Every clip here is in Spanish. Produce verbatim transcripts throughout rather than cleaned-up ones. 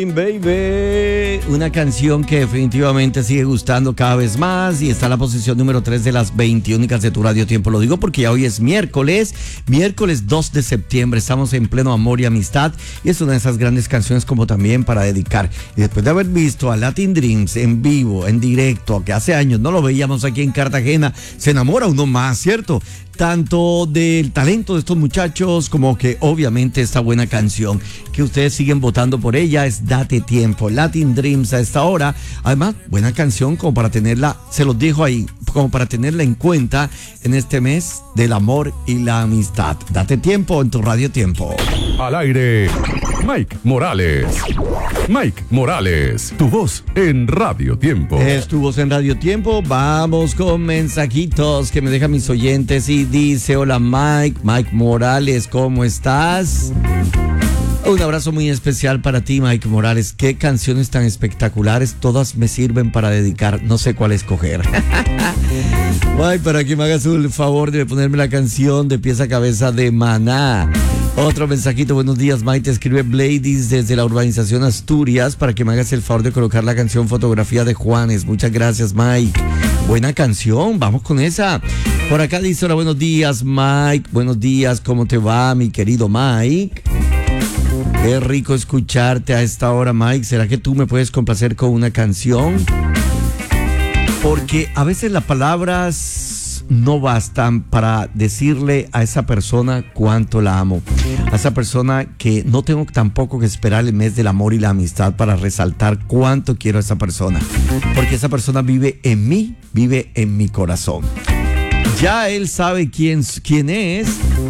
Baby, una canción que definitivamente sigue gustando cada vez más y está en la posición número tres de las veinte únicas de tu Radio Tiempo. Lo digo porque ya hoy es miércoles, miércoles dos de septiembre, estamos en pleno amor y amistad y es una de esas grandes canciones como también para dedicar. Y después de haber visto a Latin Dreams en vivo, en directo, que hace años no lo veíamos aquí en Cartagena, se enamora uno más, ¿cierto? Tanto del talento de estos muchachos como que obviamente esta buena canción que ustedes siguen votando por ella es Date Tiempo, Latin Dreams a esta hora. Además, buena canción como para tenerla, se los dejo ahí, como para tenerla en cuenta en este mes del amor y la amistad. Date Tiempo en tu Radio Tiempo. Al aire, Mike Morales. Mike Morales, tu voz en Radio Tiempo. Es tu voz en Radio Tiempo. Vamos con mensajitos que me dejan mis oyentes y dice: hola Mike, Mike Morales, ¿cómo estás? Un abrazo muy especial para ti, Mike Morales. Qué canciones tan espectaculares, todas me sirven para dedicar, no sé cuál escoger. Mike, para que me hagas el favor de ponerme la canción de pies a cabeza de Maná. Otro mensajito: buenos días, Mike, te escribe Bladys desde la urbanización Asturias para que me hagas el favor de colocar la canción Fotografía de Juanes. Muchas gracias, Mike. Buena canción, vamos con esa. Por acá dice: hola, buenos días, Mike. Buenos días, ¿cómo te va, mi querido Mike? Qué rico escucharte a esta hora, Mike. ¿Será que tú me puedes complacer con una canción? Porque a veces las palabras no bastan para decirle a esa persona cuánto la amo. A esa persona que no tengo tampoco que esperar el mes del amor y la amistad para resaltar cuánto quiero a esa persona. Porque esa persona vive en mí, vive en mi corazón. Ya él sabe quién, quién es.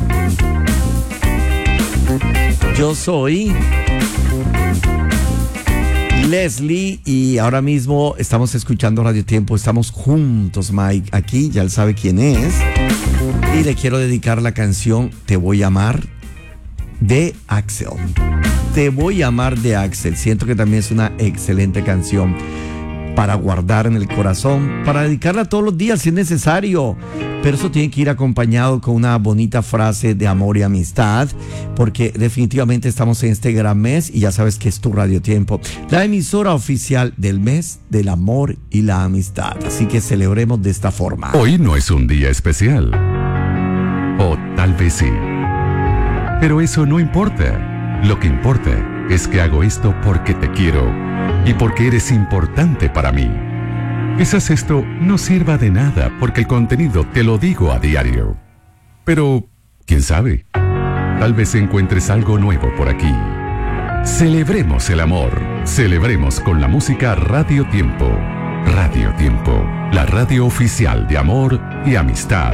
Yo soy Leslie y ahora mismo estamos escuchando Radio Tiempo, estamos juntos, Mike, aquí, ya él sabe quién es y le quiero dedicar la canción Te Voy a Amar de Axel. Te Voy a Amar de Axel, siento que también es una excelente canción para guardar en el corazón, para dedicarla todos los días si es necesario, pero eso tiene que ir acompañado con una bonita frase de amor y amistad, porque definitivamente estamos en este gran mes y ya sabes que es tu Radio Tiempo, la emisora oficial del mes del amor y la amistad, así que celebremos de esta forma. Hoy no es un día especial, o tal vez sí, pero eso no importa. Lo que importa es que hago esto porque te quiero y porque eres importante para mí. Quizás esto no sirva de nada porque el contenido te lo digo a diario. Pero, ¿quién sabe? Tal vez encuentres algo nuevo por aquí. Celebremos el amor. Celebremos con la música Radio Tiempo. Radio Tiempo, la radio oficial de amor y amistad.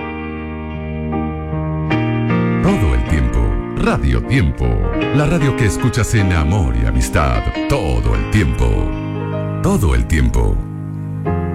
Todo el tiempo. Radio Tiempo, la radio que escuchas en amor y amistad. Todo el tiempo. Todo el tiempo.